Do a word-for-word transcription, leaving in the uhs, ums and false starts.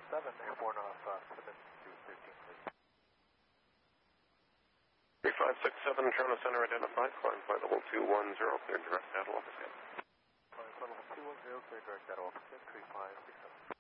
seven, airborne off uh, seven two thirteen, please. three five six seven, Toronto Center identified, climb flight level two one zero, clear direct saddle opposite. Flight level two one zero, clear direct saddle opposite, three five six seven.